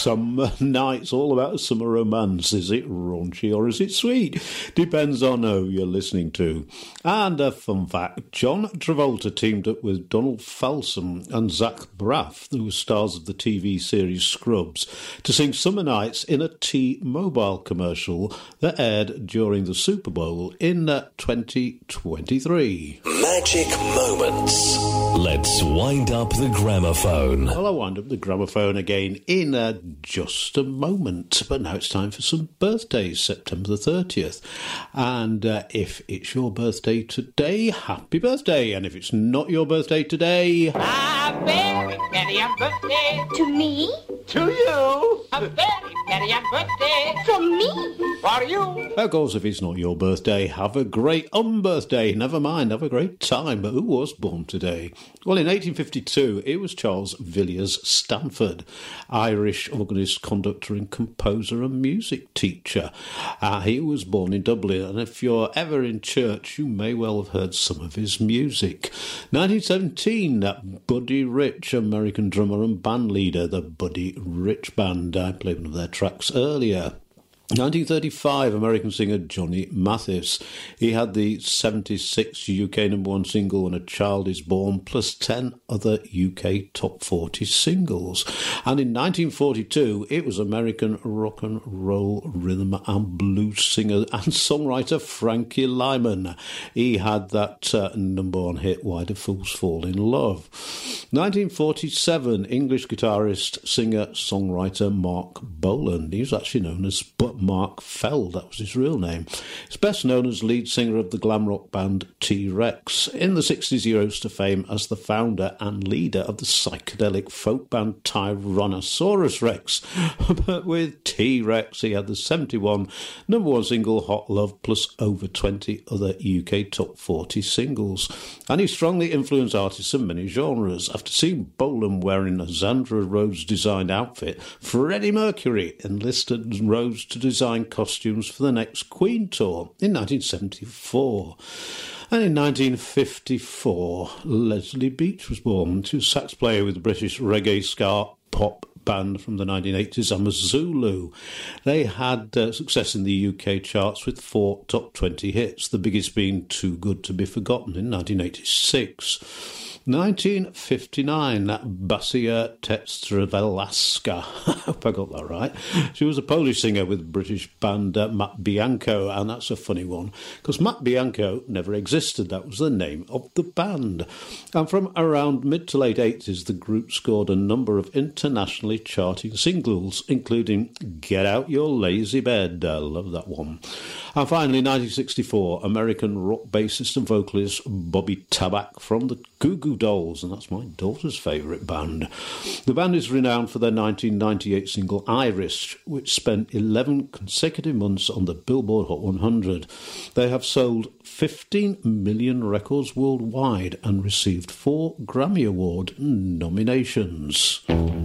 Summer Nights, all about summer romance. Is it raunchy or is it sweet? Depends on who you're listening to. And a fun fact, John Travolta teamed up with Donald Felsen and Zach Braff, who were stars of the TV series Scrubs, to sing Summer Nights in a T-Mobile commercial that aired during the Super Bowl in 2023. Magic Moments. Let's wind up the gramophone. Well, I'll wind up the gramophone again in just a moment. But now it's time for some birthdays, September the 30th. And if it's your birthday today, happy birthday. And if it's not your birthday today... A very merry birthday To me? to you. A very merry birthday From me? for you. Of course, if it's not your birthday, have a great birthday. Never mind, have a great time. But who was born today? Well, in 1852, it was Charles Villiers Stanford, Irish organist, conductor and composer and music teacher. He was born in Dublin, and if you're ever in church, you may well have heard some of his music. 1917, Buddy Rich, American drummer and band leader, the Buddy Rich Band. I played one of their tracks earlier. 1935, American singer Johnny Mathis. He had the 76 UK #1 single When a Child is Born, plus 10 other UK top 40 singles. And in 1942, it was American rock and roll rhythm and blues singer and songwriter Frankie Lyman. He had that #1 hit, Why Do Fools Fall in Love? 1947, English guitarist, singer, songwriter Mark Bolan. He was actually known as Mark Feld, that was his real name. He's best known as lead singer of the glam rock band T-Rex. In the 60s, he rose to fame as the founder and leader of the psychedelic folk band Tyrannosaurus Rex. But with T-Rex, he had the 71 #1 single Hot Love, plus over 20 other UK top 40 singles. And he strongly influenced artists in many genres. After seeing Bolan wearing a Zandra Rhodes designed outfit, Freddie Mercury enlisted Rhodes to design costumes for the next Queen tour in 1974. And in 1954, Leslie Beach was born. She was sax player with the British reggae ska pop band from the 1980s, Amazulu. They had success in the UK charts with 4 top 20 hits, the biggest being Too Good to Be Forgotten in 1986. 1959, Basia Testrevelaska. I hope I got that right. She was a Polish singer with British band Matt Bianco, and that's a funny one, because Matt Bianco never existed. That was the name of the band. And from around mid to late 80s, the group scored a number of internationally charting singles, including Get Out Your Lazy Bed. I love that one. And finally, 1964, American rock bassist and vocalist Bobby Tabak from the Goo Goo Dolls, and that's my daughter's favourite band. The band is renowned for their 1998 single Irish, which spent 11 consecutive months on the Billboard Hot 100. They have sold 15 million records worldwide and received 4 Grammy Award nominations.